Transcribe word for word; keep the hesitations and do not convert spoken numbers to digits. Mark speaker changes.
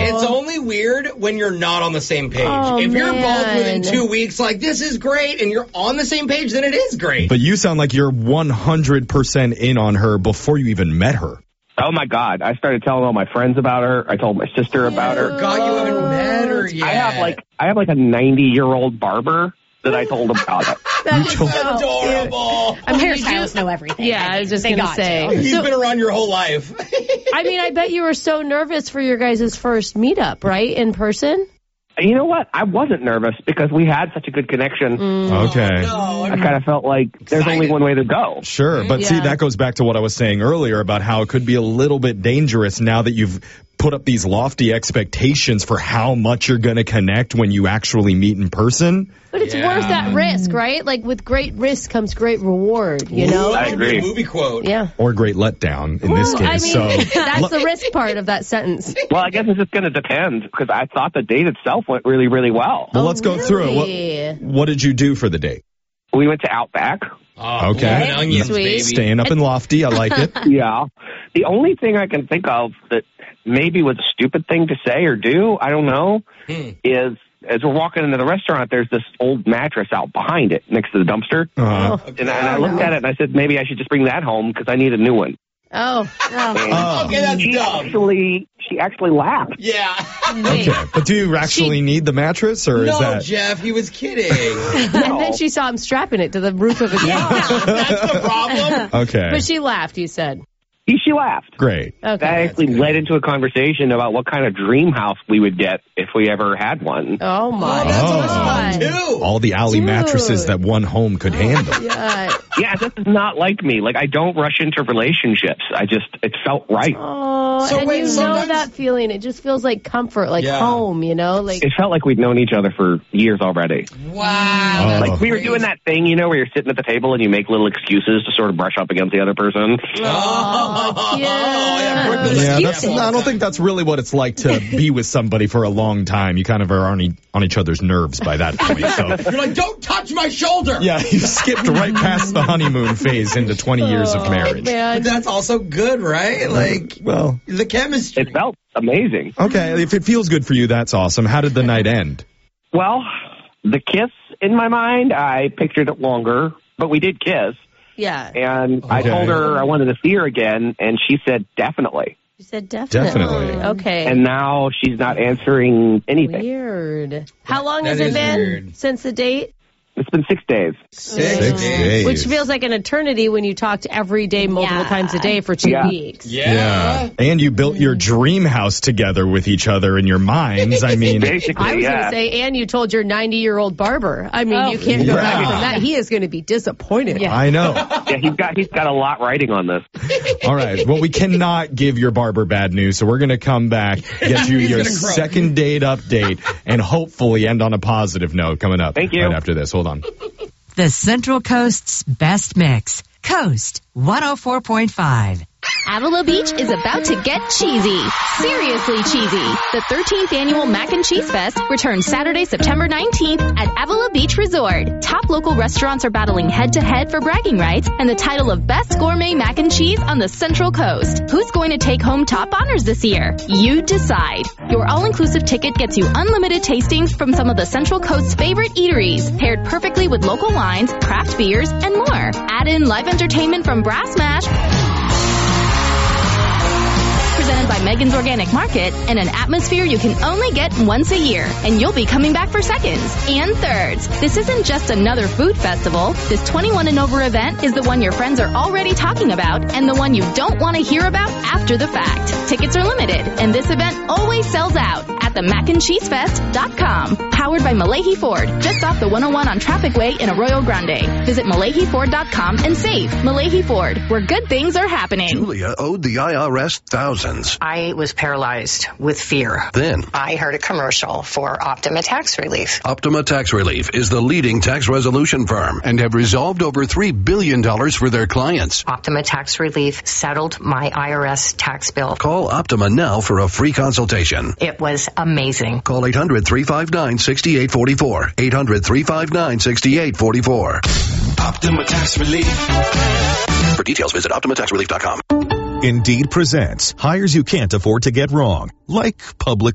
Speaker 1: it's only weird when you're not on the same page.
Speaker 2: Oh,
Speaker 1: if you're
Speaker 2: man.
Speaker 1: both within two weeks, like, this is great, and you're on the same page, then it is great.
Speaker 3: But you sound like you're one hundred percent in on her before you even met her.
Speaker 4: Oh, my God. I started telling all my friends about her. I told my sister about her.
Speaker 1: God, you haven't met her yet.
Speaker 4: I have like I have like a ninety-year-old barber that I told about it.
Speaker 2: That's
Speaker 3: told-
Speaker 2: so
Speaker 1: Adorable.
Speaker 2: cute.
Speaker 5: I'm hairstylists know everything.
Speaker 2: Yeah, I was just
Speaker 5: They
Speaker 2: gonna
Speaker 5: got
Speaker 2: say.
Speaker 5: to.
Speaker 1: He's
Speaker 2: So-
Speaker 1: been around your whole life.
Speaker 2: I mean, I bet you were so nervous for your guys' first meetup, right? In person?
Speaker 4: You know what? I wasn't nervous because we had such a good connection.
Speaker 3: Okay.
Speaker 1: no,
Speaker 4: I kind of felt like there's
Speaker 1: Excited.
Speaker 4: only one way to go.
Speaker 3: Sure, but see,
Speaker 2: Yeah.
Speaker 3: that goes back to what I was saying earlier about how it could be a little bit dangerous now that you've put up these lofty expectations for how much you're going to connect when you actually meet in person.
Speaker 2: But it's
Speaker 1: Yeah.
Speaker 2: worth that risk, right? Like, with great risk comes great reward, you know?
Speaker 1: Ooh, that
Speaker 4: I
Speaker 1: should be
Speaker 4: agree.
Speaker 1: a movie quote.
Speaker 2: Yeah.
Speaker 3: Or great letdown in this
Speaker 2: Well,
Speaker 3: case.
Speaker 2: I mean,
Speaker 3: so
Speaker 2: that's the risk part of that sentence.
Speaker 4: Well, I guess it's just going to depend because I thought the date itself went really, really well.
Speaker 3: well, let's go through
Speaker 2: really?
Speaker 3: it. What, what did you do for the date?
Speaker 4: We went to Outback.
Speaker 1: Oh,
Speaker 3: Okay.
Speaker 1: blooming onions,
Speaker 2: Sweet.
Speaker 1: baby.
Speaker 3: Staying up in lofty, I like it.
Speaker 4: Yeah. The only thing I can think of that maybe was a stupid thing to say or do, I don't know,
Speaker 1: Hmm.
Speaker 4: is as we're walking into the restaurant, there's this old mattress out behind it next to the dumpster.
Speaker 3: Uh,
Speaker 4: And, I- and I looked at it and I said, maybe I should just bring that home because I need a new one.
Speaker 2: Oh.
Speaker 3: Oh.
Speaker 1: Okay, that's
Speaker 4: she
Speaker 1: dumb.
Speaker 4: actually, she actually laughed.
Speaker 1: Yeah.
Speaker 3: okay, but do you actually need the mattress, or is
Speaker 1: no,
Speaker 3: that?
Speaker 1: Jeff, he was kidding.
Speaker 2: And then she saw him strapping it to the roof of his
Speaker 1: That's the problem.
Speaker 3: Okay,
Speaker 2: But she laughed, you said.
Speaker 4: She, she laughed.
Speaker 3: great.
Speaker 2: Okay.
Speaker 4: That actually led into a conversation about what kind of dream house we would get if we ever had one.
Speaker 2: Oh, my
Speaker 1: That's
Speaker 3: Oh.
Speaker 1: awesome, too.
Speaker 3: All the alley
Speaker 2: Dude.
Speaker 3: mattresses that one home could handle.
Speaker 2: God.
Speaker 4: Yeah, this is not like me. Like, I don't rush into relationships. I just, it felt right.
Speaker 2: Oh,
Speaker 1: So
Speaker 2: and
Speaker 1: wait,
Speaker 2: you know
Speaker 1: sometimes-
Speaker 2: that feeling. It just feels like comfort, like
Speaker 1: Yeah.
Speaker 2: home, you know? Like,
Speaker 4: It felt like we'd known each other for years already.
Speaker 1: Wow.
Speaker 3: Oh.
Speaker 1: that's
Speaker 4: Like, we were
Speaker 1: crazy.
Speaker 4: doing that thing, you know, where you're sitting at the table and you make little excuses to sort of brush up against the other person.
Speaker 1: Oh,
Speaker 2: yeah.
Speaker 1: yeah. Brooke was
Speaker 3: Yeah,
Speaker 1: like,
Speaker 3: that's,
Speaker 1: "Yeah,
Speaker 3: I don't think that's really what it's like to be with somebody for a long time. You kind of are on, e- on each other's nerves by that point. So,
Speaker 1: You're like, don't touch my shoulder.
Speaker 3: yeah, you skipped right past the honeymoon phase into twenty years of marriage.
Speaker 1: But
Speaker 2: Man.
Speaker 1: that's also good, right? Like,
Speaker 3: Well,
Speaker 1: the chemistry.
Speaker 4: It felt amazing.
Speaker 3: okay, if it feels good for you, that's awesome. How did the night end?
Speaker 4: Well, the kiss in my mind, I pictured it longer, but we did kiss.
Speaker 2: Yeah.
Speaker 4: And I
Speaker 3: Okay.
Speaker 4: told her I wanted to see her again, and she said definitely.
Speaker 2: You said definitely.
Speaker 3: Definitely.
Speaker 2: Okay.
Speaker 4: And now she's not answering anything.
Speaker 2: Weird. How long
Speaker 1: That
Speaker 2: has it
Speaker 1: is
Speaker 2: been
Speaker 1: weird.
Speaker 2: since the date?
Speaker 4: It's been six days.
Speaker 1: Six,
Speaker 3: Six days.
Speaker 2: Which feels like an eternity when you talked every day, multiple
Speaker 5: Yeah.
Speaker 2: times a day for two
Speaker 4: Yeah.
Speaker 2: weeks.
Speaker 1: Yeah.
Speaker 3: And you built your dream house together with each other in your minds. I mean,
Speaker 4: Basically,
Speaker 2: I was
Speaker 4: yeah.
Speaker 2: going to say, and you told your ninety-year-old barber. I mean,
Speaker 5: Oh.
Speaker 2: you can't go
Speaker 3: Yeah.
Speaker 2: back from that. He is going to be disappointed.
Speaker 5: Yeah.
Speaker 3: I know.
Speaker 4: Yeah, he's got he's got a lot writing on this.
Speaker 3: All right. Well, we cannot give your barber bad news, so we're going to come back, get you
Speaker 1: He's
Speaker 3: your
Speaker 1: gonna croak.
Speaker 3: second date update, and hopefully end on a positive note coming up.
Speaker 4: Thank you.
Speaker 3: Right after this. Hold on.
Speaker 6: The Central Coast's best mix. Coast one oh four point five.
Speaker 7: Avila Beach is about to get cheesy. Seriously cheesy. The thirteenth annual Mac and Cheese Fest returns Saturday, September nineteenth at Avila Beach Resort. Top local restaurants are battling head-to-head for bragging rights and the title of Best Gourmet Mac and Cheese on the Central Coast. Who's going to take home top honors this year? You decide. Your all-inclusive ticket gets you unlimited tastings from some of the Central Coast's favorite eateries, paired perfectly with local wines, craft beers, and more. Add in live entertainment from Brass Mash, presented by Megan's Organic Market, and an atmosphere you can only get once a year, and you'll be coming back for seconds and thirds. This isn't just another food festival. This twenty-one and over event is the one your friends are already talking about and the one you don't want to hear about after the fact. Tickets are limited, and this event always sells out at the mac and cheese fest dot com. Powered by Malahi Ford, just off the one oh one on Traffic Way in Arroyo Grande. Visit malahi ford dot com and save. Malahi Ford, where good things are happening.
Speaker 8: Julia owed the I R S thousands.
Speaker 9: I was paralyzed with fear.
Speaker 8: Then,
Speaker 9: I heard a commercial for Optima Tax Relief.
Speaker 8: Optima Tax Relief is the leading tax resolution firm and have resolved over three billion dollars for their clients.
Speaker 9: Optima Tax Relief settled my I R S tax bill.
Speaker 8: Call Optima now for a free consultation.
Speaker 9: It was amazing.
Speaker 8: Call eight hundred, three five nine, six eight four four. eight hundred, three five nine, six eight four four.
Speaker 10: Optima Tax Relief.
Speaker 8: For details, visit optima tax relief dot com.
Speaker 11: Indeed presents hires you can't afford to get wrong, like public